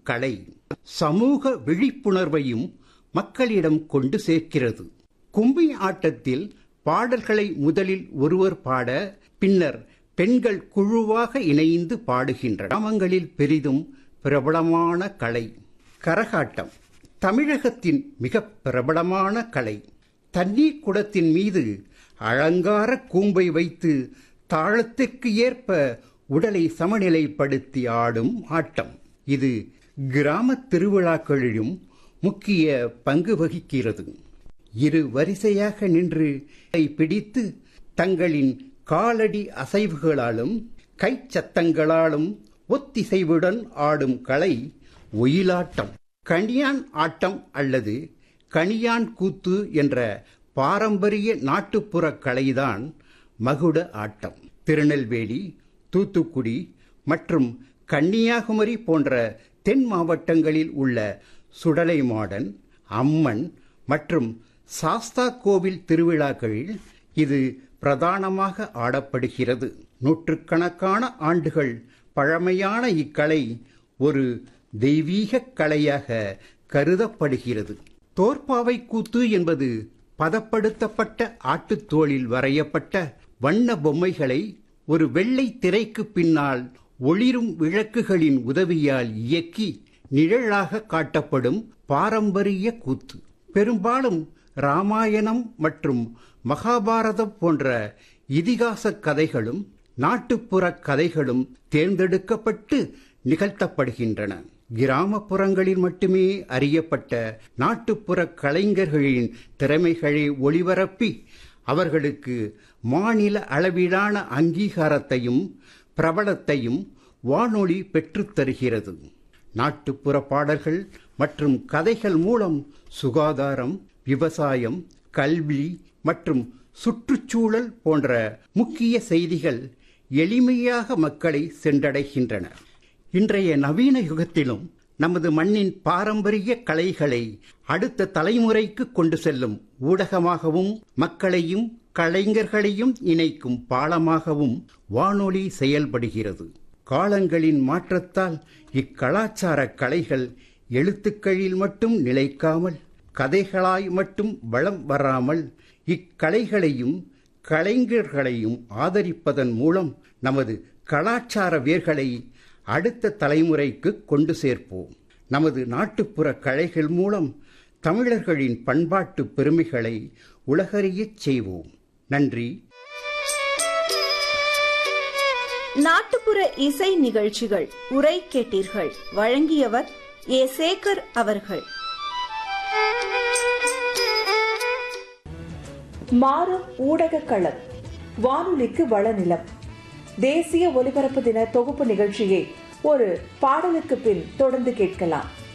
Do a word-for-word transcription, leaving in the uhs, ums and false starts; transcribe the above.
கலை சமூக விழிப்புணர்வையும் மக்களிடம் கொண்டு சேர்க்கிறது. கும்மி ஆட்டத்தில் பாடல்களை முதலில் ஒருவர் பாட, பின்னர் பெண்கள் குழுவாக இணைந்து பாடுகின்றனர். கிராமங்களில் பெரிதும் பிரபலமான கலை கரகாட்டம். தமிழகத்தின் மிக பிரபலமான கலை. தண்ணீர் குடத்தின் மீது அலங்கார கூம்பை வைத்து தாளத்திற்கு ஏற்ப உடலை சமநிலைப்படுத்தி ஆடும் ஆட்டம். இது கிராம திருவிழாக்களிலும் முக்கிய பங்கு வகிக்கிறது. இரு வரிசையாக நின்று பிடித்து தங்களின் காலடி அசைவுகளாலும் கை சத்தங்களாலும் ஒத்திசைவுடன் ஆடும் கலை ஒயிலாட்டம். கணியான் ஆட்டம் அல்லது கணியான் கூத்து என்ற பாரம்பரிய நாட்டுப்புற கலைதான் மகுட ஆட்டம். திருநெல்வேலி, தூத்துக்குடி மற்றும் கன்னியாகுமரி போன்ற தென் மாவட்டங்களில் உள்ள சுடலைமாடன், அம்மன் மற்றும் சாஸ்தா கோவில் திருவிழாக்களில் இது பிரதானமாக ஆடப்படுகிறது. நூற்றுக்கணக்கான ஆண்டுகள் பழமையான இக்கலை ஒரு தெய்வீக கலையாக கருதப்படுகிறது. தோற்பாவை கூத்து என்பது பதப்படுத்தப்பட்ட ஆட்டுத்தோலில் வரையப்பட்ட வண்ண பொம்மைகளை ஒரு வெள்ளை திரைக்கு பின்னால் ஒளிரும் விளக்குகளின் உதவியால் இயக்கி நிழலாக காட்டப்படும் பாரம்பரிய கூத்து. பெரும்பாலும் ராமாயணம் மற்றும் மகாபாரதம் போன்ற இதிகாச கதைகளும் நாட்டுப்புற கதைகளும் தேர்ந்தெடுக்கப்பட்டு நிகழ்த்தப்படுகின்றன. கிராமப்புறங்களில் மட்டுமே அறியப்பட்ட நாட்டுப்புற கலைஞர்களின் திறமைகளை ஒளிபரப்பி அவர்களுக்கு மாநில அளவிலான அங்கீகாரத்தையும் பிரபலத்தையும் வானொலி பெற்றுத்தருகிறது. நாட்டுப்புற பாடல்கள் மற்றும் கதைகள் மூலம் சுகாதாரம், விவசாயம், கல்வி மற்றும் சுற்றுச்சூழல் போன்ற முக்கிய செய்திகள் எளிமையாக மக்களை சென்றடைகின்றன. இன்றைய நவீன யுகத்திலும் நமது மண்ணின் பாரம்பரிய கலைகளை அடுத்த தலைமுறைக்கு கொண்டு செல்லும் ஊடகமாகவும் மக்களையும் கலைஞர்களையும் இணைக்கும் பாலமாகவும் வானொலி செயல்படுகிறது. காலங்களின் மாற்றத்தால் இக்கலாச்சார கலைகள் எழுத்துக்களில் மட்டும் நிலைக்காமல் கதைகளாய் மட்டும் வளம் வராமல் இக்கலைகளையும் கலைஞர்களையும் ஆதரிப்பதன் மூலம் நமது கலாச்சார வேர்களை அடுத்த தலைமுறைக்கு கொண்டு சேர்ப்போம். நமது நாட்டுப்புற கலைகள் மூலம் தமிழர்களின் பண்பாட்டு பெருமைகளை உலகறியச் செய்வோம். நன்றி. நாட்டுப்புற இசை நிகழ்ச்சிகள் உரை கேட்டீர்கள். வழங்கியவர் ஏ சேகர் அவர்கள். மாறும் ஊடக களம், வானொலிக்கு வளநிலம். தேசிய ஒலிபரப்பு தின தொகுப்பு நிகழ்ச்சியை ஒரு பாடலுக்கு பின் தொடர்ந்து கேட்கலாம்.